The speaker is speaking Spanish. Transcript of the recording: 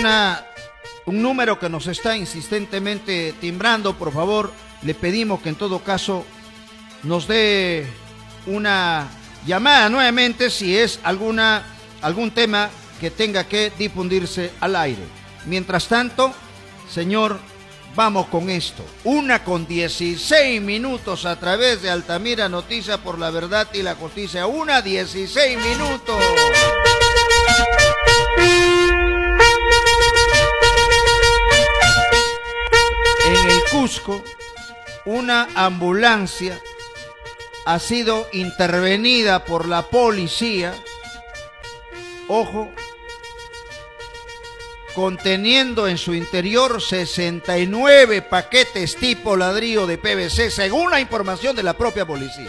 un número que nos está insistentemente timbrando. Por favor, le pedimos que en todo caso nos dé una llamada nuevamente si es algún tema que tenga que difundirse al aire. Mientras tanto, señor, vamos con esto. 1:16 a través de Altamira Noticias por la Verdad y la Justicia. 1:16. En el Cusco, una ambulancia ha sido intervenida por la policía, ojo, conteniendo en su interior 69 paquetes tipo ladrillo de PVC, según la información de la propia policía.